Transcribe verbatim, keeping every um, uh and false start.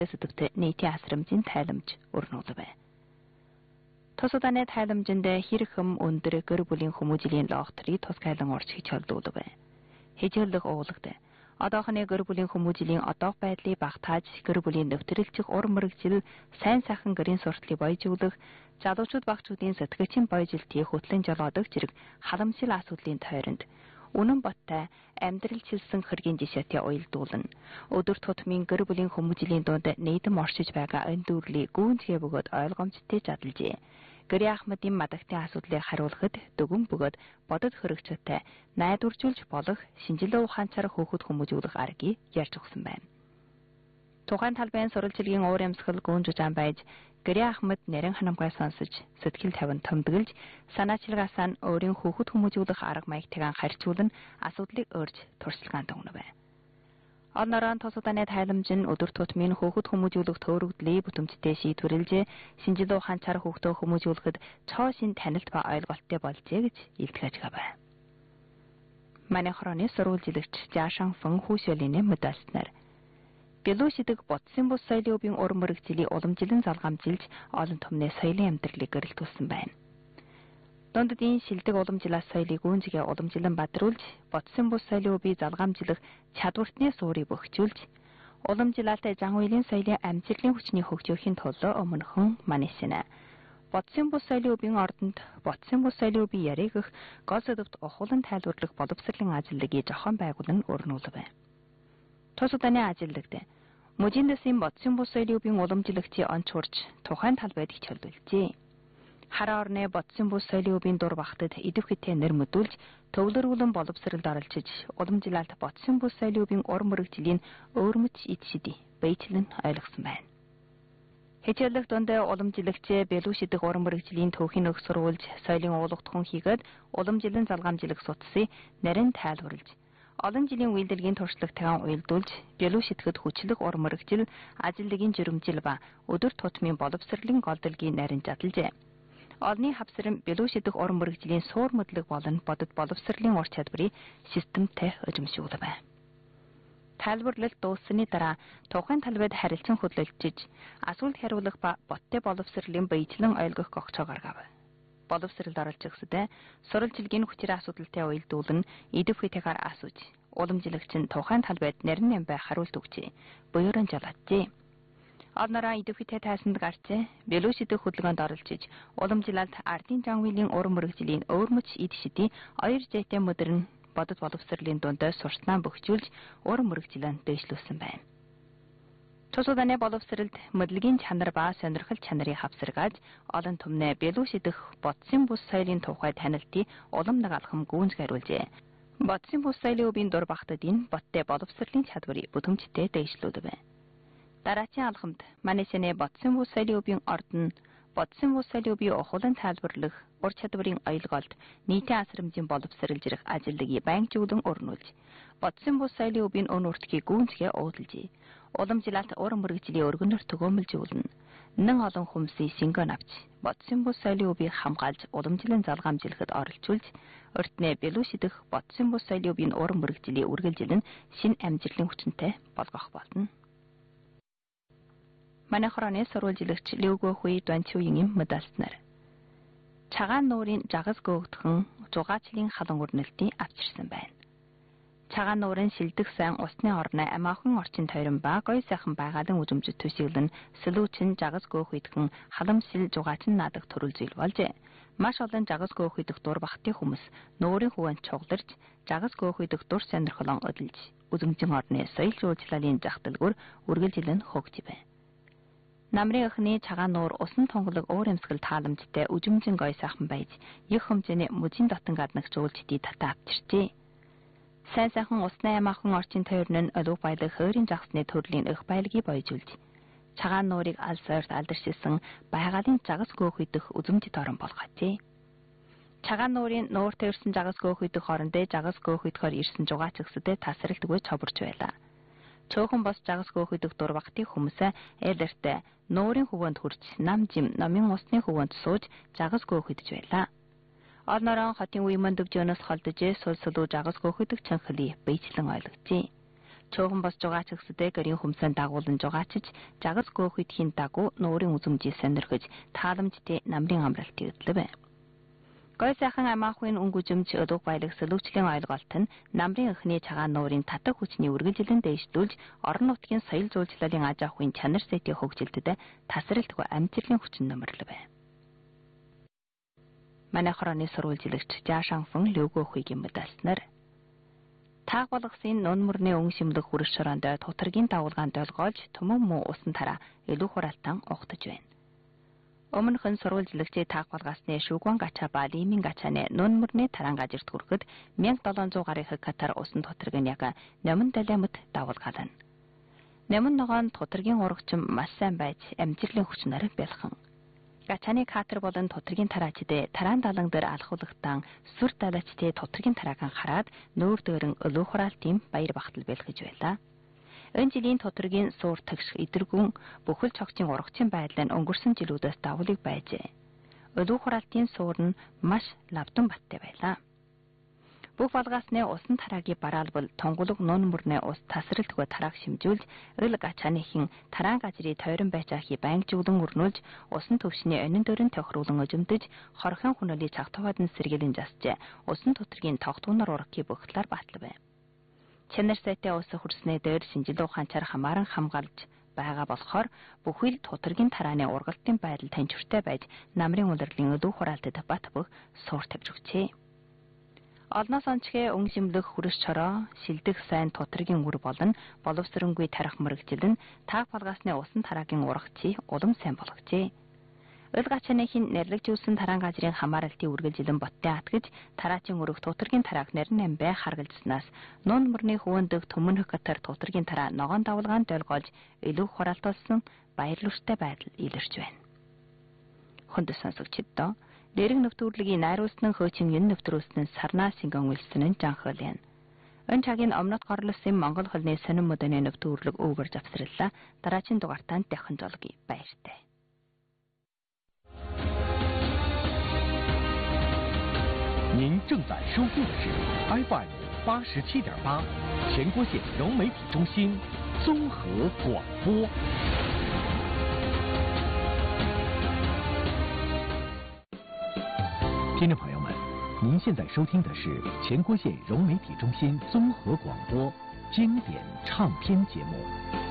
сэдвтэ нийтийн асрамжийн тайламж өрнүүлвэ. Тосудан의 тайламжинд хэрэгхэм өндөр гэр бүлийн хүмүүжлийн логтрыг тусгайлан орж хичээлдүүлвэ. Хичээлдэх уулагт одоохны гэр бүлийн хүмүүжлийн одоох байдлыг багтааж гэр бүлийн нэвтрэлчих ур мөрөгжил сайн сайхан гэрийн сурталыг бойжуулах, залуучууд багчуудын сэтгэгчийн бойжилтыг хөтлөн жолоодог зэрэг халамжил асуудлын тойронд үнэн боттой амьдрал чилсэн хэргийн жишээтэй уялдуулна. Өдөр тутмын гэр бүлийн хүмүүжлийн дунд нийтэм оршиж байгаа энэ дүрлийг гүнзгий бөгөөд ойлгомжтой задлжээ. Гэрийн Ахмадын мадагтын асуудлыг хариулахад дүгэн бөгөөд бодод хөрөгчтэй найдваржуулж болох шинжилгээ ухаанчаар хөөхөд хүмүүжүүлэх аргыг ярьж өгсөн байна. Тухайн талбайн сурвалжилгийн уур амьсгал гүн жужаан байж Гэрийн Ахмад нэрэн ханамгай сонсож сэтгэл тавин томдголж санаачилгаасаа нь өөрийн хөөхөд хүмүүжүүлэх арга маягтайг харьцуулан асуудлыг өөрж туршлагаанд өгнөв. Онорон тосуданы тайламж нь өдөр тутмын хөөхөд хүмүүжүүлэх төөрөгдлийг бүтэмжтэй шийдвэрлэж шинжилгээ ухаанчаар хөөхтөө хүмүүжүүлэхэд цоо шин танилт ба ойлголттой болжээ гэж илтгэж байгаа. Манай хорооны сурвалжилагч Жаашан Фэн Хүшөлиний мэдээлснээр Белушидэг бодсон бус соёлын өвийн ур мөрөгжлийн уламжлан залгамжилж олон түмний соёлын амьдралыг гэрэлтүүлсэн байна. Дунддын шилдэг уламжлалт соёлыг гүнзгий уламжлан бадруулж, бодсон бус соёлын өвийг залгамжлах чадвартны суурийг бөхжүүлж, уламжлалт зан үйлийн соёлын амжилтын хүчний хөгжөөхийн тулд өмнөхөн манайшина. Бодсон бус соёлын өвийн ордонд бодсон бус соёлын өвийн яригх гол сэдвт ухуулан тайлбарлах боловсролын ажилтныг жохон байгуулан өрнүүлв. Тус удааны ажилтнад мужийн дэсийн бодсон бус соёлын өвийн уламжлагчийн онц хурж тухайн талбайд хичээлдүүлжээ. Хараа орны бодсон бус соёлын өвийн дур багтад идэвхтэй нэр мэдүүлж, төвлөрүүлэн боловсролд оролцож, уламжлалт бодсон бус соёлын өвийн ур мөрөгжлийн өөрмөц ид шидий бэйжлэн ойлгосон байна. Хичээллэх дунд уламжлагч Белушидэх ур мөрөгжлийн төвхийн өг сурвалж, соёлын уулгатхан хийгээд уламжлан залгамжлах судсыг нарийн тайлбарлаж, олон жилийн үйлдвэрийн туршлагатайгаа уялдуулж, Белушидэхэд хүчлэх ур мөрөгжил, ажилтны жирэмжил ба өдөр тутмын боловсролын голдолгийн нарийн задлжээ. Олны хавсран Белушидэх ур мөрөгжлийн суур мэдлэг болон бодит боловсролын ур чадварыг системтэй өжмшүүлв. Тайлбарлалт дууссаны дараа тухайн талбайд харилцан хөдлөлтөж, асуулт хариулах ба боттой боловсролын бэйжлэн ойлгох гогцоо гаргав. Боловсролд оролцогсод сурвалжилгийн хүчээр асуудалтай уялдуулан идэвхтэйгээр асууж, уламжлагч нь тухайн талбайд нарийн нэмбай хариулт өгчээ. Буюуран жолооджээ. Орнороо идэвхтэй тайсанд гарч Белушидэх хөдөлгөөнд оролцож, уламжлалт ардын зан үйлийн ур мөрөгжлийн өөрмөц ид шидий хоёр зэйтэй модерн бодит боловсролын дунд суртнаа бөхжүүлж, ур мөрөгжлөө дэвшлүүлсэн байна. Тус удааны боловсролд мэдлэгийн чанар ба сонирхол чанарыг хавсаргааж, олон түмнээ Белушидэх бодсон бус соёлын тухай танилтыг улам нэг алхам гүнзгийруулжээ. Бодсон бус соёлын өвийн дур багтад энэ боттой боловсролын чадварыг бүтэмжтэй дэвшлүүлв. Дараагийн алхамд манайшны бодсон бус соёлын өвийн ордон, бодсон бус соёлын өвийн ухуулан тайлбарлах, ур чадварын ойлголт, нийтийн асрамжийн боловсрол зэрэг ажилтныг байнгжуулан өрнүүлж, бодсон бус соёлын өвийн өн үртгийг гүнзгий уудалжээ. Уламжлалт ур мөрөгжлийн өргөнөөр төгөөмөлжүүлнэ. Нэн олон хүмүүсийн сингон авч, бодсон бус соёлын өвийг хамгаалж, уламжлан залгамжлахад оролцуулж, өртнөө Белушидэх бодсон бус соёлын өвийн ур мөрөгжлийн үргэлжил нь шин амжилтын хүчнтэй болгох болно. Манай хорооны сурвалжилагч Лүгөө Хуй Дуанчуугийн мэдээлснээр цагаан нуурын жагас гоогдхон зугаачлын халан өрнөлтийг авчирсан байна. Цагаан нуурын шилдэг сайн усны орны амаахан орчин тойрон ба гоё сайхан байгалийн үзэмжид төсөөлөн сэлүүчин жагас гоох үйдхэн халамжил зугаачин наадах төрөл зүйл болжээ. Маш олон жагас гоох үйдэх дур бахтын хүмүүс нуурын хуваанд чугаларч, жагас гоох үйдэх дур сонирхолон өдөлж, үзэмжин орны соёл жуулчлалын зах дэлгүүр үргэлжилэн хөгжив. Намрын өхний цагаан нуур усан тунгалаг уур амьсгал тааламжтай үжимжин гоё сайхан байж, их хэмжээний мужийн дотон гаднах жуулчдыг татаа авчирчээ. Сайн сайхан усны амаахан орчин тойрон нь олиг баялаг хойрын загсны төрлийн өх баялагийг бойжуулж, цагаан нуурыг алс ойрт алдаршилсан байгалийн жагас гоох үйдэх үзэмжит орон болгожээ. Цагаан нуурын нуурт ирсэн жагас гоох үйдэх орондоо жагас гоох үйдэхээр ирсэн жугаацгсдэд тасралтгүй цоборч байлаа. Цөөхөн бос жагас гоох үйдэх дур бахтын хүмүүсээ элэртэ нуурын хөвөнд хүрч нам жим номын усны хөвөнд сууж жагас гоох үйдэж байлаа. Орнороо хотын үе мөндөвжөнөөс холдож сул сулуу жагас гоох үйдэх чанхлыг бэйжлэн ойлгожээ. Чууган бос жугаач гэсдэ гэрийн хүмсэн дагуулан жугаачиж жагас гоохитхийн дагуу нуурын үзмжийг сонирхож тааламжтай намрын амралтыг өдлөв. Гой сайхан амаахын өнгөжмж өдөг баялаг сэлүүчлийн ойлголт нь намрын эхний цагаан нуурын татах хүчний үргэлжилэн дэвшүүлж орон нутгийн соёл жуулчлалын аж ахуйн чанар сэтийн хөгжилдөд тасралтгүй амжилтын хүчин нөмрлөв. Манай хорооны сурвалжлагч Жаашанфэн Лөгөөхүйгийн мэдээлснээр таах болгосын нон мөрний өн шимлэг хүрэх шороонд тутаргийн дагуулгаанд олгоолж түмэн муу усан тараа илүү хуралдан угтаж байна. Өмнөхөн сурвалжлагчид таах болгосны шүүгэн гачаа ба лимийн гачааны нон мөрний тараан газарт хүрэхэд мянга долоон зуун гаруй хектар усан тутарг нь яг няман далаймт дагуулгаална. Няман ногоон тутаргийн урагчим маш сайн байж амжилтын хүчнээр бэлхэн. Гачааны катер болон тутаргийн тараачдээ тараан далан дээр алхуулагтан сүр далаачдээ тутаргийн тарааг хараад нүүр дөөрөн өлөө хураалтын баяр багтал бэлгэж байлаа. Энэ жилийн тутаргийн суур тагших эдэргүн бүхэл цогцын урагчийн байдал нь өнгөрсөн жилүүдээс давуулыг байжээ. Өлөө хураалтын суур нь маш лавдан баттай байлаа. Бүх болгоосны усан тараагийн бараалбал тонголог нун мөрний ус тасралтгүй тарааг шимжүүлж өл гачааныхын тараан газрын тойрон байцаахи байнгжуулан өрнүүлж усан төвшний онин дөрөн тохируулан өжимдөж хорхон хүнөлийн цагтаваад нь сэргэлэн засжээ усан тутргийн тогтуунаар урагхийн бөхтлөр батлав. Чанар сайтай ус хөрснөө дээр шинжлэх ухаанчаар хамааран хамгаалж байгаа болохоор бүхэл тутргийн тарааны ургалтын байдал таньчуртай байж намрын улирлын өлөө хураалтад бат бөх суур тавьж өгчээ. Олноос онцгой өн шимлэх хүрэж чороо шилдэх сайн тутргийн үр болон боловсронгүй тарих мөрөгжил нь таах болгосны усан тараагийн урагчийг улам сайн болгожээ. Өл гачааныхын нэрлэгжүүлсэн тараан газрын хамааралтын үргэлжилэн боттын атгаж тараачийн өрөх тутргийн тарааг нарийн амбай харгалжснаас нун мөрний хөвөндөг төмөн хектар тутргийн тараа ногоон давалгаанд долгоолж илүү хураалтуулсан баярлууртай байдал илэрч байна. Хүнд сонсогчдоо Дэрэг нөтөрлөгийн найруулсан хөөчим юм нөтрөөсөн сарнаа сингон үлсэн нь жанхал юм. Энэ цагийн омнот горлосын Монгол холны сонин модны нөтөрлөг өвгөр завсарлаа. Дараагийн дугаартаа дахин жолгий баяртай. 您正在收听的是 F M 八十七点八，全国县融媒体中心综合广播。听众朋友们，您现在收听的是全国县融媒体中心综合广播经典唱片节目。